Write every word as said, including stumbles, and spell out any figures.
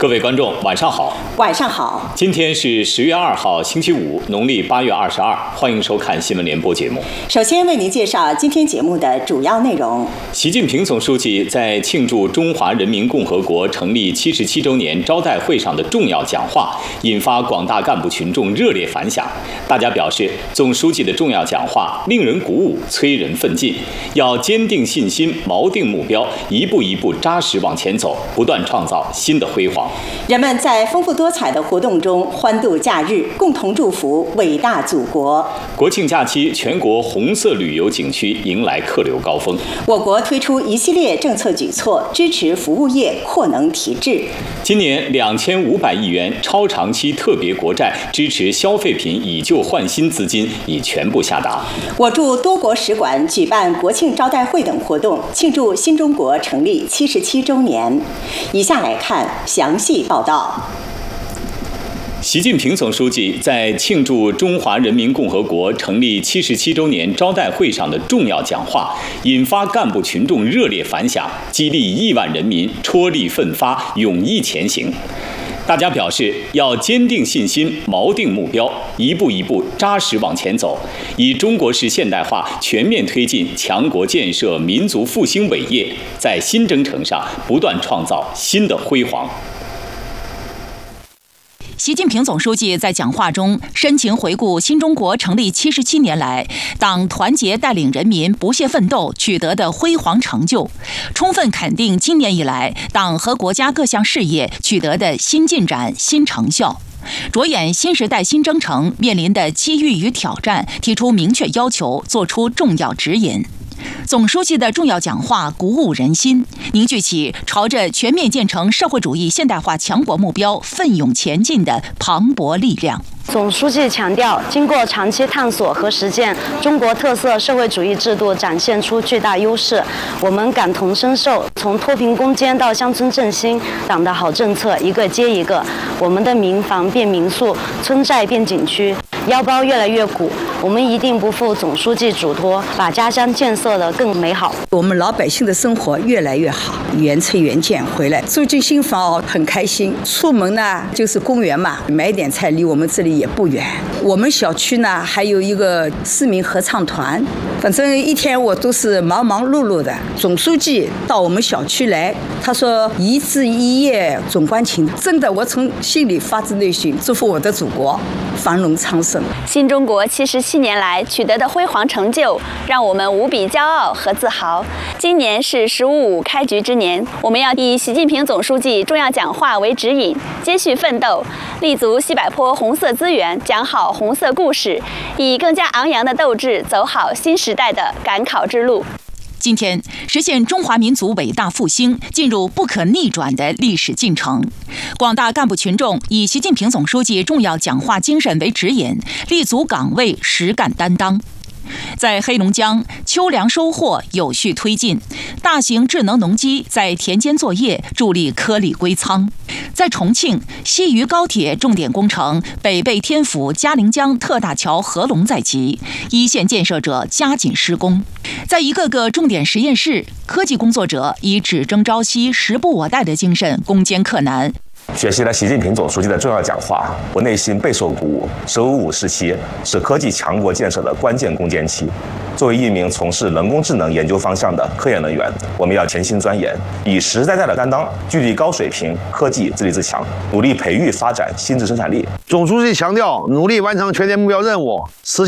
各位观众，晚上好。 晚上好。 今天是十月二号，星期五，农历八月二十二。欢迎收看新闻联播节目。 首先为您介绍今天节目的主要内容。 习近平总书记在庆祝中华人民共和国成立七十七周年招待会上的重要讲话，引发广大干部群众热烈反响。大家表示，总书记的重要讲话令人鼓舞，催人奋进，要坚定信心，锚定目标，一步一步扎实往前走，不断创造新的辉煌。 人们在丰富多彩的活动中欢度假日，共同祝福伟大祖国。 国庆假期，全国红色旅游景区迎来客流高峰。 我国推出一系列政策举措，支持服务业扩能提质。 今年两千五百亿元超长期特别国债支持消费品以旧换新资金已全部下达。 我驻多国使馆举办国庆招待会等活动，庆祝新中国成立七十七周年。以下来看详细报道。 习近平总书记在庆祝中华人民共和国成立七十七周年招待会上的重要讲话，引发干部群众热烈反响，激励亿万人民踔厉奋发，勇毅前行。大家表示，要坚定信心，锚定目标，一步一步扎实往前走，以中国式现代化全面推进强国建设、民族复兴伟业，在新征程上不断创造新的辉煌。 习近平总书记在讲话中深情回顾新中国成立七十七年来，党团结带领人民不懈奋斗取得的辉煌成就，充分肯定今年以来党和国家各项事业取得的新进展、新成效，着眼新时代新征程面临的机遇与挑战，提出明确要求，作出重要指引。总书记的重要讲话鼓舞人心，凝聚起朝着全面建成社会主义现代化强国目标奋勇前进的磅礴力量。 总书记强调，经过长期探索和实践，中国特色社会主义制度展现出巨大优势，我们感同身受。从脱贫攻坚到乡村振兴，党的好政策一个接一个，我们的民房变民宿，村寨变景区，腰包越来越鼓。我们一定不负总书记嘱托，把家乡建设得更美好。 我们老百姓的生活越来越好，原车原件回来住进新房很开心。出门呢就是公园嘛，买点菜离我们这里也不远。我们小区呢还有一个市民合唱团，反正一天我都是忙忙碌碌的。总书记到我们小区来，他说一字一页总关情，真的我从心里发自内心祝福我的祖国繁荣昌盛。 新中国七十七年来取得的辉煌成就，让我们无比骄傲和自豪。今年是十五五开局之年，我们要以习近平总书记重要讲话为指引，接续奋斗，立足西柏坡红色资源，讲好红色故事，以更加昂扬的斗志走好新时代的赶考之路。 今天，实现中华民族伟大复兴进入不可逆转的历史进程。广大干部群众以习近平总书记重要讲话精神为指引，立足岗位，实干担当。在黑龙江，秋粮收获有序推进，大型智能农机在田间作业，助力颗粒归仓。在重庆，西渝高铁重点工程北碚天府嘉陵江特大桥合龙在即，一线建设者加紧施工。在一个个重点实验室，科技工作者以只争朝夕、时不我待的精神攻坚克难。 学习了习近平总书记的重要讲话，我内心备受鼓舞。十五五时期是科技强国建设的关键攻坚期。作为一名从事人工智能研究方向的科研人员，我们要潜心钻研，以实实在在的担当，聚力高水平科技自立自强，努力培育发展新质生产力。 总书记强调，努力完成全年目标任务，实现